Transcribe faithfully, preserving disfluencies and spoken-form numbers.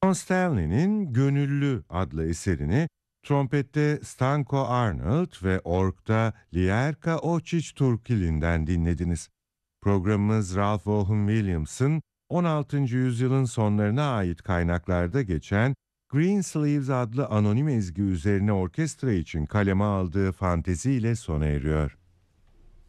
John Stanley'nin Gönüllü adlı eserini trompette Stanko Arnold ve org'da Lierka Oçiç-Turkili'nden dinlediniz. Programımız Ralph Vaughan Williams'ın on altıncı yüzyılın sonlarına ait kaynaklarda geçen Greensleeves adlı anonim ezgi üzerine orkestra için kaleme aldığı fanteziyle sona eriyor.